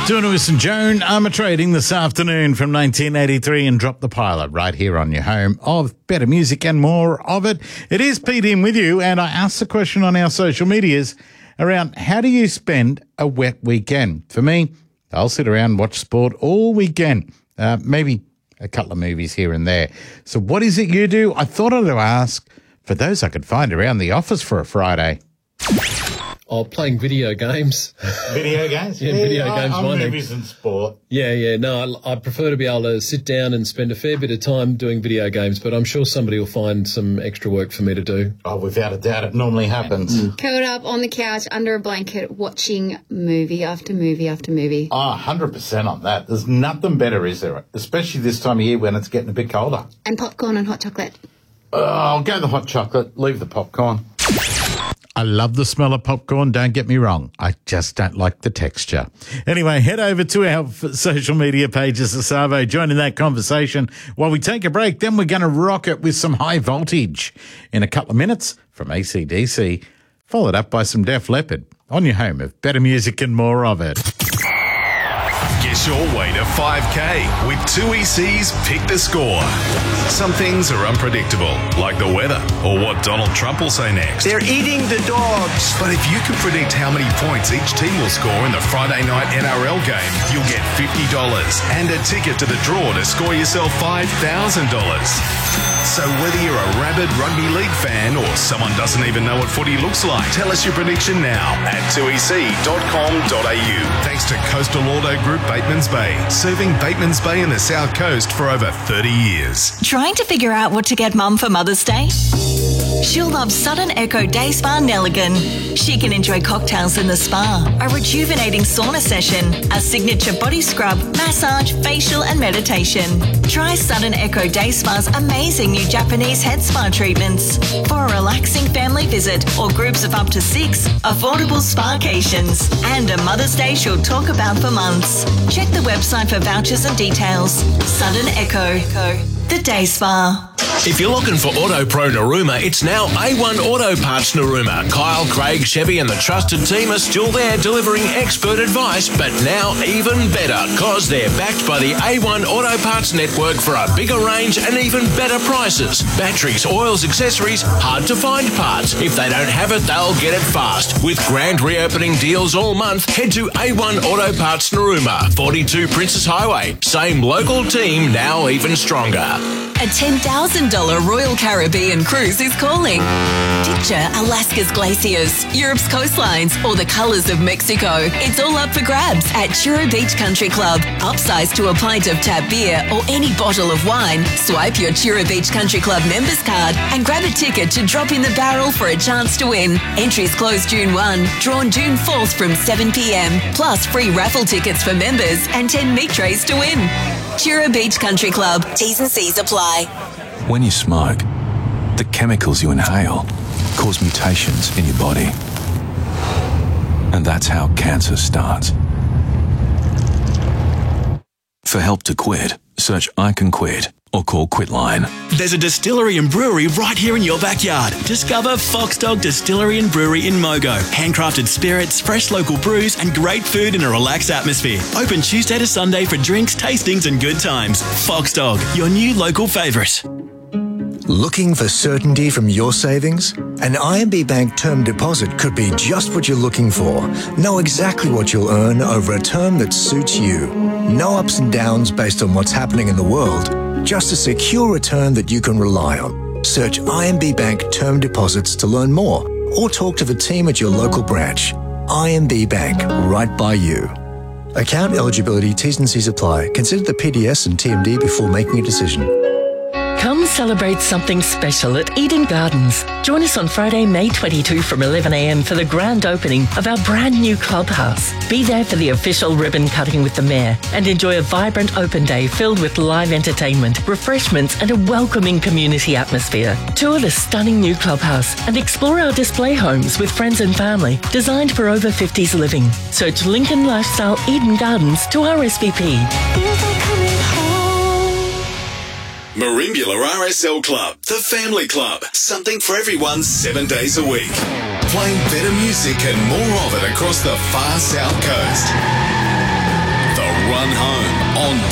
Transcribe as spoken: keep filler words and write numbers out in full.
Doing it with Saint Joan Armatrading this afternoon from nineteen eighty-three and Drop the Pilot right here on your home of better music and more of it. It is Pete in with you, and I asked the question on our social medias around how do you spend a wet weekend? For me, I'll sit around and watch sport all weekend, uh, maybe a couple of movies here and there. So what is it you do? I thought I'd ask for those I could find around the office for a Friday. Oh, playing video games. Video games? yeah, yeah, video I, games. I'm my movies thing. and sport. Yeah, yeah. No, I, I prefer to be able to sit down and spend a fair bit of time doing video games, but I'm sure somebody will find some extra work for me to do. Oh, without a doubt, it normally happens. Mm. Curled up on the couch under a blanket watching movie after movie after movie. Oh, one hundred percent on that. There's nothing better, is there? Especially this time of year when it's getting a bit colder. And popcorn and hot chocolate. Oh, I'll go the hot chocolate, leave the popcorn. I love the smell of popcorn, don't get me wrong. I just don't like the texture. Anyway, head over to our social media pages of Savo, join in that conversation while we take a break. Then we're going to rock it with some High Voltage in a couple of minutes from A C D C, followed up by some Def Leppard on your home of better music and more of it. Guess your way to five K with two E C's Pick the Score. Some things are unpredictable, like the weather or what Donald Trump will say next. They're eating the dogs. But if you can predict how many points each team will score in the Friday night N R L game, you'll get fifty dollars and a ticket to the draw to score yourself five thousand dollars. So whether you're a rabid rugby league fan or someone doesn't even know what footy looks like, tell us your prediction now at two e c dot com dot a u. Thanks to Coastal Auto Group Batemans Bay, serving Batemans Bay and the South Coast for over thirty years. Trying to figure out what to get Mum for Mother's Day? She'll love Sudden Echo Day Spa Nelligan. She can enjoy cocktails in the spa, a rejuvenating sauna session, a signature body scrub, massage, facial and meditation. Try Sudden Echo Day Spa's amazing new Japanese head spa treatments. For a relaxing family visit or groups of up to six, affordable spa-cations, and a Mother's Day she'll talk about for months. Check the website for vouchers and details. Sudden Echo, the Day Spa. If you're looking for Auto Pro Narooma, it's now A one Auto Parts Narooma. Kyle, Craig, Chevy and the trusted team are still there delivering expert advice, but now even better because they're backed by the A one Auto Parts Network for a bigger range and even better prices. Batteries, oils, accessories, hard to find parts. If they don't have it, they'll get it fast. With grand reopening deals all month, head to A one Auto Parts Narooma, forty-two Princess Highway. Same local team, now even stronger. A ten thousand dollars Royal Caribbean cruise is calling. Picture Alaska's glaciers, Europe's coastlines, or the colours of Mexico. It's all up for grabs at Chura Beach Country Club. Upsize to a pint of tap beer or any bottle of wine. Swipe your Chura Beach Country Club members card and grab a ticket to drop in the barrel for a chance to win. Entries close June first, drawn June fourth from seven p.m. Plus free raffle tickets for members and ten meat trays to win. Chura Beach Country Club. T's and C's apply. When you smoke, the chemicals you inhale cause mutations in your body. And that's how cancer starts. For help to quit, search I Can Quit or call Quitline. There's a distillery and brewery right here in your backyard. Discover Fox Dog Distillery and Brewery in Mogo. Handcrafted spirits, fresh local brews, and great food in a relaxed atmosphere. Open Tuesday to Sunday for drinks, tastings, and good times. Fox Dog, your new local favourite. Looking for certainty from your savings? An I M B Bank term deposit could be just what you're looking for. Know exactly what you'll earn over a term that suits you. No ups and downs based on what's happening in the world. Just a secure return that you can rely on. Search I M B Bank term deposits to learn more or talk to the team at your local branch. I M B Bank, right by you. Account eligibility, T's and C's apply. Consider the P D S and T M D before making a decision. Come celebrate something special at Eden Gardens. Join us on Friday, May twenty-second from eleven a.m. for the grand opening of our brand new clubhouse. Be there for the official ribbon cutting with the Mayor and enjoy a vibrant open day filled with live entertainment, refreshments and a welcoming community atmosphere. Tour the stunning new clubhouse and explore our display homes with friends and family designed for over fifties living. Search Lincoln Lifestyle Eden Gardens to R S V P. Merimbula R S L Club, the family club. Something for everyone seven days a week. Playing better music and more of it across the far south coast.